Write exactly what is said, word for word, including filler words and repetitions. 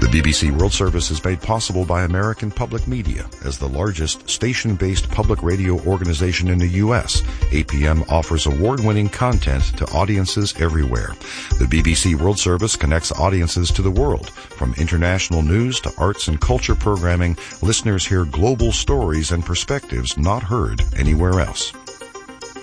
B B C World Service is made possible by American Public Media. As the largest station-based public radio organization in the U S, A P M offers award-winning content to audiences everywhere. The B B C World Service connects audiences to the world. From international news to arts and culture programming, listeners hear global stories and perspectives not heard anywhere else.